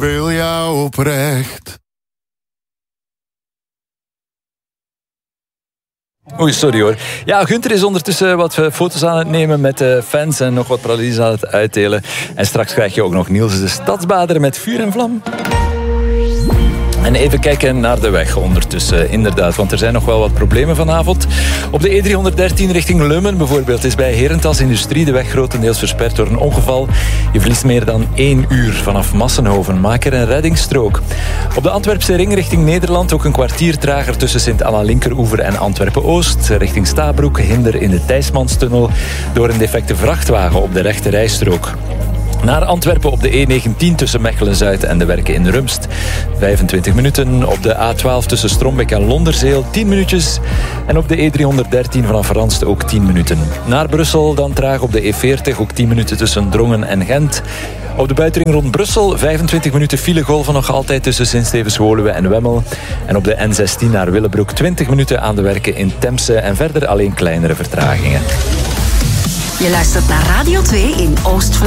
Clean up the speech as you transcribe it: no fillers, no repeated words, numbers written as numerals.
wil jou oprecht. Oei, sorry hoor. Ja, Gunther is ondertussen wat foto's aan het nemen met fans en nog wat pralines aan het uitdelen. En straks krijg je ook nog Niels de Stadsbader met vuur en vlam. En even kijken naar de weg ondertussen, inderdaad. Want er zijn nog wel wat problemen vanavond. Op de E313 richting Lummen bijvoorbeeld is bij Herentals Industrie de weg grotendeels versperd door een ongeval. Je verliest meer dan 1 uur vanaf Massenhoven. Maak er een reddingsstrook. Op de Antwerpse ring richting Nederland ook een kwartier trager tussen Sint-Anna-Linkeroever en Antwerpen-Oost. Richting Stabroek hinder in de Thijsmanstunnel door een defecte vrachtwagen op de rechte rijstrook. Naar Antwerpen op de E19 tussen Mechelen-Zuid en de Werken in Rumst. 25 minuten. Op de A12 tussen Strombeek en Londerzeel 10 minuutjes. En op de E313 vanaf Ranst ook 10 minuten. Naar Brussel dan traag op de E40 ook 10 minuten tussen Drongen en Gent. Op de buitenring rond Brussel 25 minuten filegolven nog altijd tussen Sint-Stevens-Woluwe en Wemmel. En op de N16 naar Willebroek 20 minuten aan de Werken in Temse. En verder alleen kleinere vertragingen. Je luistert naar Radio 2 in Oost-Vlaanderen.